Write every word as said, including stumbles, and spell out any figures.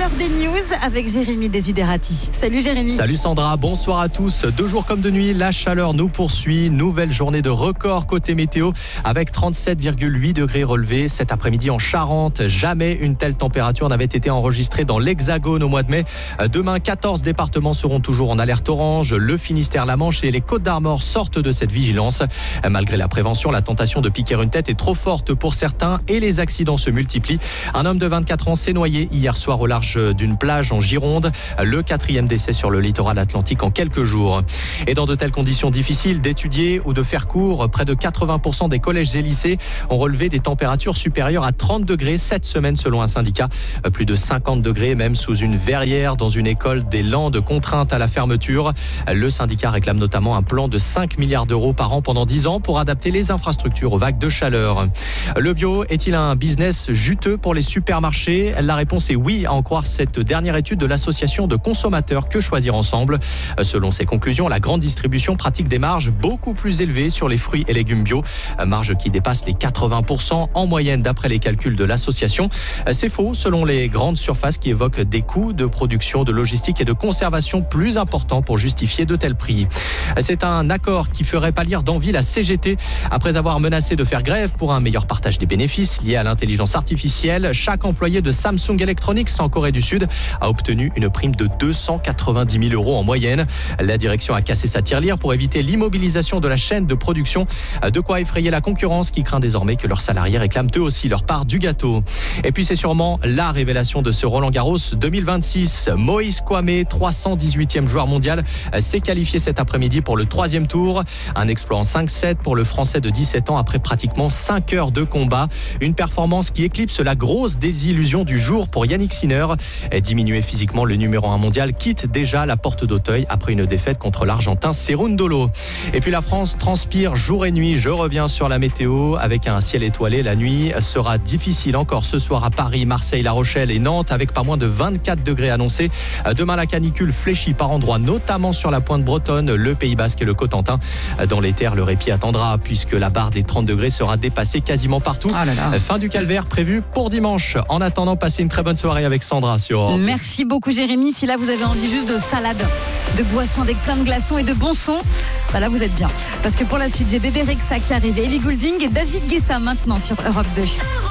l'heure des news avec Jérémy Desiderati. Salut Jérémy. Salut Sandra, bonsoir à tous. Deux jours comme de nuit, la chaleur nous poursuit. Nouvelle journée de record côté météo avec trente-sept virgule huit degrés relevés cet après-midi en Charente. Jamais une telle température n'avait été enregistrée dans l'Hexagone au mois de mai. Demain, quatorze départements seront toujours en alerte orange. Le Finistère, la Manche et les Côtes-d'Armor sortent de cette vigilance. Malgré la prévention, la tentation de piquer une tête est trop forte pour certains et les accidents se multiplient. Un homme de vingt-quatre ans s'est noyé hier soir au large d'une plage en Gironde. Le quatrième décès sur le littoral atlantique en quelques jours. Et dans de telles conditions difficiles d'étudier ou de faire cours, près de quatre-vingts pour cent des collèges et lycées ont relevé des températures supérieures à trente degrés cette semaine selon un syndicat. Plus de cinquante degrés même sous une verrière dans une école des Landes contrainte à la fermeture. Le syndicat réclame notamment un plan de cinq milliards d'euros par an pendant dix ans pour adapter les infrastructures aux vagues de chaleur. Le bio est-il un business juteux pour les supermarchés ? La réponse est oui, à en croire cette dernière étude de l'association de consommateurs Que Choisir Ensemble. Selon ses conclusions, la grande distribution pratique des marges beaucoup plus élevées sur les fruits et légumes bio, marges qui dépassent les quatre-vingts pour cent en moyenne d'après les calculs de l'association. C'est faux selon les grandes surfaces qui évoquent des coûts de production, de logistique et de conservation plus importants pour justifier de tels prix. C'est un accord qui ferait pâlir d'envie la C G T. Après avoir menacé de faire grève pour un meilleur partage des bénéfices liés à l'intelligence artificielle, chaque employé de Samsung Electronics en Corée du Sud a obtenu une prime de deux cent quatre-vingt-dix mille euros en moyenne. La direction a cassé sa tirelire pour éviter l'immobilisation de la chaîne de production. De quoi effrayer la concurrence qui craint désormais que leurs salariés réclament eux aussi leur part du gâteau. Et puis c'est sûrement la révélation de ce Roland-Garros deux mille vingt-six. Moïse Kouamé, trois cent dix-huitième joueur mondial, s'est qualifié cet après-midi pour le troisième tour. Un exploit en cinq sept pour le Français de dix-sept ans après pratiquement cinq heures de combat. Une performance qui éclipse la grosse désillusion du jour pour Yannick Sinner. Diminué physiquement, le numéro un mondial quitte déjà la porte d'Auteuil après une défaite contre l'Argentin Cerundolo. Et puis la France transpire jour et nuit. Je reviens sur la météo avec un ciel étoilé. La nuit sera difficile encore ce soir à Paris, Marseille, La Rochelle et Nantes avec pas moins de vingt-quatre degrés annoncés. Demain, la canicule fléchit par endroits, notamment sur la pointe bretonne, le Pays Basque et le Cotentin. Dans les terres, le répit attendra puisque la barre des trente degrés sera dépassée quasiment partout. Oh là là. Fin du calvaire prévu pour dimanche. En attendant, passez une très bonne soirée avec Sandra sur Europe. Merci beaucoup Jérémy. Si là vous avez envie juste de salade, de boissons avec plein de glaçons et de bons sons, bah là vous êtes bien. Parce que pour la suite, j'ai Bébé Rexha qui arrive, Ellie Goulding et David Guetta maintenant sur Europe deux.